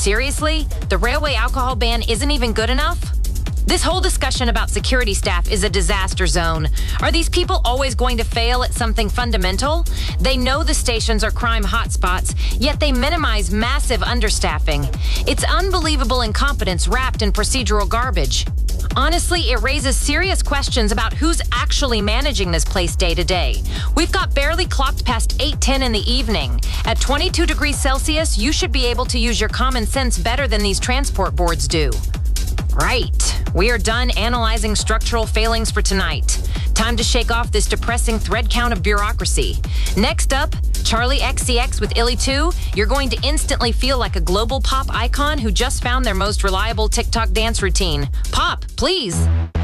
Seriously? The railway alcohol ban isn't even good enough? This whole discussion about security staff is a disaster zone. Are these people always going to fail at something fundamental? They know the stations are crime hotspots, yet they minimize massive understaffing. It's unbelievable incompetence wrapped in procedural garbage. Honestly, it raises serious questions about who's actually managing this place day to day. We've got barely clocked past 8:10 in the evening. At 22 degrees Celsius, you should be able to use your common sense better than these transport boards do. Right. We are done analyzing structural failings for tonight. Time to shake off this depressing thread count of bureaucracy. Next up, Charlie XCX with Illy 2. You're going to instantly feel like a global pop icon who just found their most reliable TikTok dance routine. Pop, please.